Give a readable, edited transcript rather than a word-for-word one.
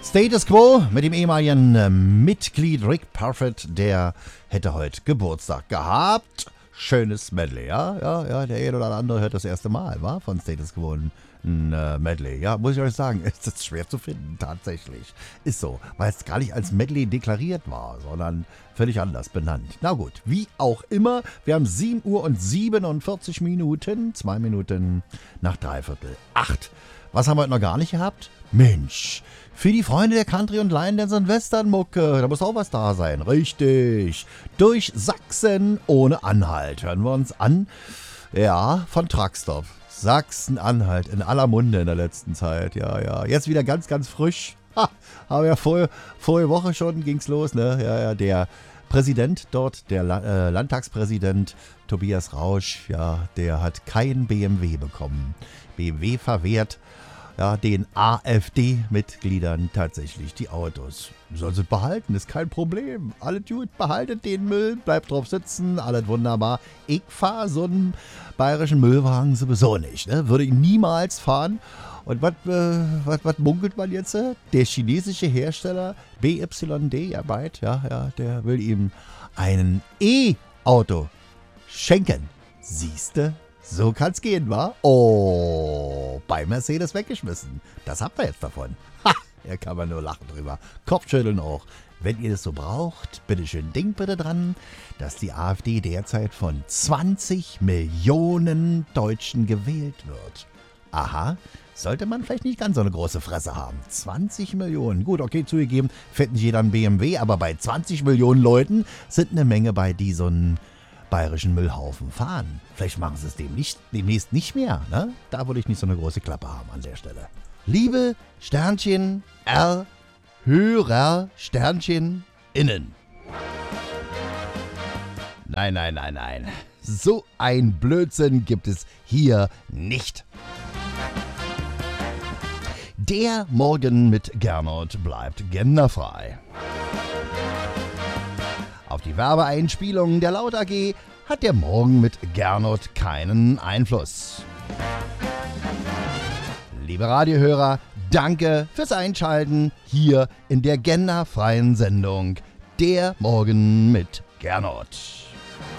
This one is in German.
Status Quo mit dem ehemaligen Mitglied Rick Parfitt, der hätte heute Geburtstag gehabt. Schönes Medley, ja, der eine oder andere hört das erste Mal, war von Status Quo ein Medley. Ja, muss ich euch sagen, ist das schwer zu finden, tatsächlich. Ist so, weil es gar nicht als Medley deklariert war, sondern völlig anders benannt. Na gut, wie auch immer, wir haben 7 Uhr und 47 Minuten, 2 Minuten nach 7:45. Was haben wir heute noch gar nicht gehabt? Mensch, für die Freunde der Country- und Line-Dance- und Western-Mucke, da muss auch was da sein. Richtig. Durch Sachsen ohne Anhalt. Hören wir uns an. Ja, von Truckstop. Sachsen-Anhalt in aller Munde in der letzten Zeit. Ja. Jetzt wieder ganz, ganz frisch. Aber ja, vorige Woche schon ging's los, ne? Ja, der Präsident dort, der Landtagspräsident Tobias Rausch, ja, der hat kein BMW bekommen. BMW verwehrt den AfD-Mitgliedern tatsächlich die Autos. Sollen sie behalten, ist kein Problem. Alles gut, behaltet den Müll, bleibt drauf sitzen, alles wunderbar. Ich fahre so einen bayerischen Müllwagen sowieso nicht, ne? Würde ich niemals fahren. Und was munkelt man jetzt? Der chinesische Hersteller BYD, der will ihm einen E-Auto schenken. Siehste? So kann's gehen, wa? Oh, bei Mercedes weggeschmissen. Das habt ihr jetzt davon. Da kann man nur lachen drüber. Kopfschütteln auch. Wenn ihr das so braucht, bitteschön, denkt bitte dran, dass die AfD derzeit von 20 Millionen Deutschen gewählt wird. Aha, sollte man vielleicht nicht ganz so eine große Fresse haben. 20 Millionen. Gut, okay, zugegeben, fährt nicht jeder ein BMW, aber bei 20 Millionen Leuten sind eine Menge bei, die so einen bayerischen Müllhaufen fahren. Vielleicht machen sie es demnächst nicht mehr. Ne? Da würde ich nicht so eine große Klappe haben an der Stelle. Liebe Sternchen R, Hörer Sternchen innen. Nein. So ein Blödsinn gibt es hier nicht. Der Morgen mit Gernot bleibt genderfrei. Auf die Werbeeinspielung der Laut AG hat der Morgen mit Gernot keinen Einfluss. Liebe Radiohörer, danke fürs Einschalten hier in der genderfreien Sendung Der Morgen mit Gernot.